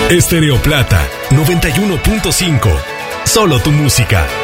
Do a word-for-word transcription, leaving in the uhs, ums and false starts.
Stereo Plata noventa y uno punto cinco. Solo tu música.